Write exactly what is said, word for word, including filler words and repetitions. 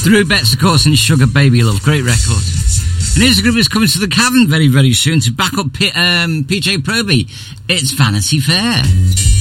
The Rubettes, of course, and Sugar Baby Love. Great record. And here's a group that's coming to the Cavern very, very soon to back up P- um, P J Proby. It's Vanity Fair.